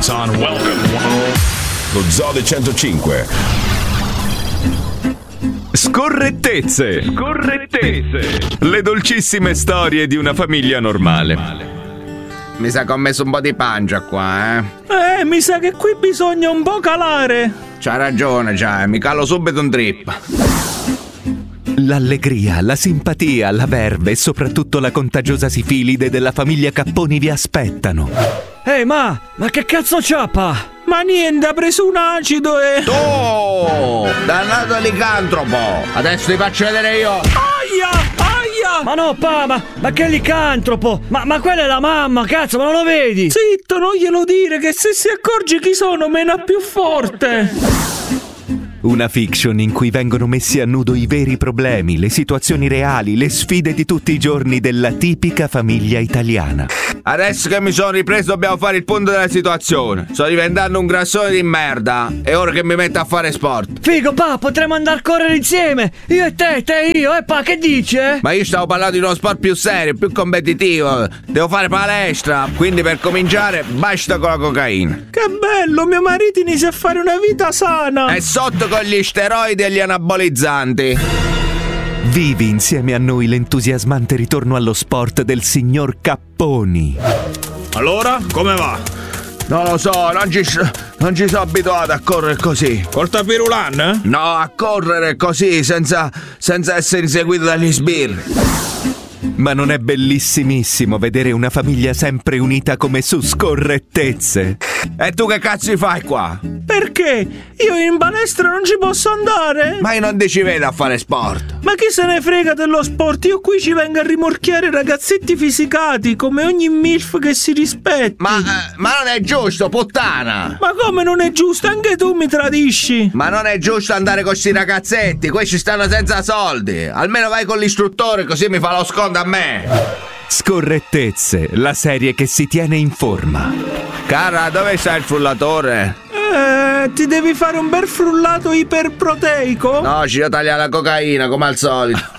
son. Welcome. Lo Zoo del 105. Scorrettezze. Le dolcissime storie di una famiglia normale. Mi sa che ho messo un po' di pancia qua, Mi sa che qui bisogna un po' calare. C'ha ragione, mi calo subito un trip. L'allegria, la simpatia, la verve e soprattutto la contagiosa sifilide della famiglia Capponi vi aspettano. Ehi, ma che cazzo c'ha, pa? Ma niente, ha preso un acido e... Oh, dannato licantropo! Adesso ti faccio vedere io! Aia! Ma no, pa, ma che licantropo! Ma quella è la mamma, cazzo, ma non lo vedi? Zitto, non glielo dire, che se si accorge chi sono mena più forte. Una fiction in cui vengono messi a nudo i veri problemi, le situazioni reali, le sfide di tutti i giorni della tipica famiglia italiana. Adesso che mi sono ripreso dobbiamo fare il punto della situazione. Sto diventando un grassone di merda. È ora che mi metto a fare sport. Figo, pa, potremmo andare a correre insieme. Io e te e io, pa, che dici, Ma io stavo parlando di uno sport più serio, più competitivo. Devo fare palestra, quindi per cominciare basta con la cocaina. Che bello, mio marito inizia a fare una vita sana. E sotto con gli steroidi e gli anabolizzanti. Vivi insieme a noi l'entusiasmante ritorno allo sport del signor Capponi. Allora, come va? Non lo so, non ci sono abituato a correre così. Col tapirulan? No, a correre così, senza essere inseguito dagli sbirri. Ma non è bellissimissimo vedere una famiglia sempre unita come su Scorrettezze? E tu che cazzo fai qua? Perché? Io in palestra non ci posso andare? Ma io non ci vedo a fare sport. Ma chi se ne frega dello sport? Io qui ci vengo a rimorchiare ragazzetti fisicati, come ogni MILF che si rispetti. Ma non è giusto, puttana! Ma come non è giusto? Anche tu mi tradisci! Ma non è giusto andare con sti ragazzetti, questi stanno senza soldi. Almeno vai con l'istruttore, così mi fa lo sconto a me. Scorrettezze, la serie che si tiene in forma. Cara, dove sta il frullatore? Ti devi fare un bel frullato iperproteico? No, ci devo tagliare la cocaina, come al solito.